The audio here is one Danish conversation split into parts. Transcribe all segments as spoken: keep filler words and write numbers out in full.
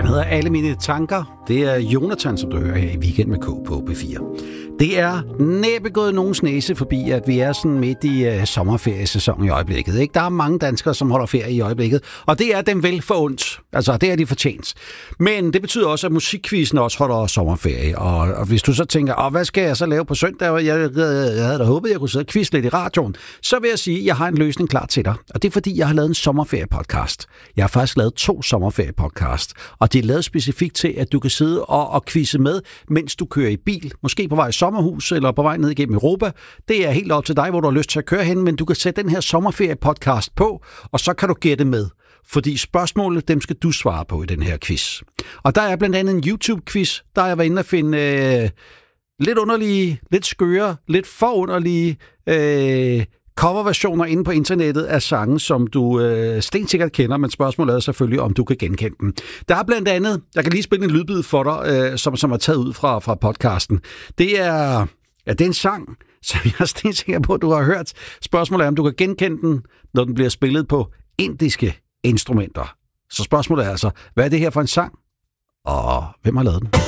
Han hedder Alle Mine Tanker. Det er Jonathan, som du hører her i Weekend med K på P fire. Det er næppe gået nogens næse forbi, at vi er sådan midt i uh, sommerferiesæsonen i øjeblikket. Ikke? Der er mange danskere, som holder ferie i øjeblikket, og det er dem vel forundt. Altså, det er de fortjent. Men det betyder også, at musikquizzen også holder sommerferie. Og, og hvis du så tænker, Åh, hvad skal jeg så lave på søndag? Jeg, jeg, jeg havde da håbet, at jeg kunne sidde og quizze lidt i radioen. Så vil jeg sige, at jeg har en løsning klar til dig. Og det er, fordi jeg har lavet en sommerferiepodcast. Jeg har faktisk lavet to sommerferiepodcast. Og de er lavet specifikt til, at du kan sidde og, og quizze med, mens du kører i bil. Måske på vej i sommerhus eller på vej ned igennem Europa. Det er helt op til dig, hvor du har lyst til at køre hen, men du kan sætte den her sommerferiepodcast på, og så kan du gætte med. Fordi spørgsmålet, dem skal du svare på i den her quiz. Og der er blandt andet en YouTube-quiz, der er jeg været inde at finde øh, lidt underlige, lidt skøre, lidt forunderlige øh, coverversioner inde på internettet af sange, som du øh, stensikkert kender, men spørgsmålet er selvfølgelig, om du kan genkende dem. Der er blandt andet, jeg kan lige spille en lydbid for dig, øh, som, som er taget ud fra, fra podcasten. Det er, ja, det er en sang, som jeg er stensikker på, at du har hørt. Spørgsmålet er, om du kan genkende den, når den bliver spillet på indiske instrumenter. Så spørgsmålet er altså, hvad er det her for en sang? Og hvem har lavet den?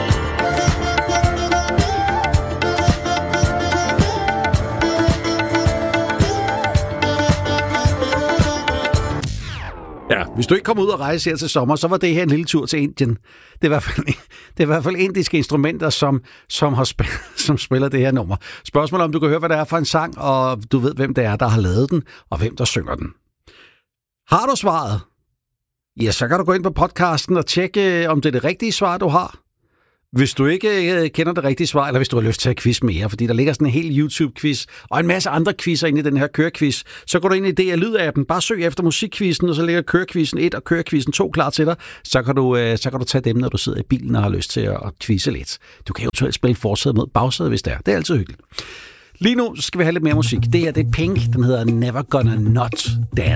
Ja, hvis du ikke kommer ud og rejse her til sommer, så var det her en lille tur til Indien. Det er i hvert fald, det er i hvert fald indiske instrumenter, som, som, har spil, som spiller det her nummer. Spørgsmålet er, om du kan høre, hvad det er for en sang, og du ved, hvem det er, der har lavet den, og hvem der synger den. Har du svaret? Ja, så kan du gå ind på podcasten og tjekke, om det er det rigtige svar, du har. Hvis du ikke kender det rigtige svar, eller hvis du har lyst til at quiz mere, fordi der ligger sådan en hel YouTube-quiz og en masse andre quizzer inde i den her kørequiz, så går du ind i D R Lyd-appen, bare søg efter musikquizzen, og så ligger kørequizzen et og kørequizzen to klar til dig. Så kan, du, så kan du tage dem, når du sidder i bilen og har lyst til at quizze lidt. Du kan jo spille forsæde mod bagsæde, hvis det er. Det er altid hyggeligt. Lige nu skal vi have lidt mere musik. Det her, det er Pink. Den hedder Never Gonna Not Dance.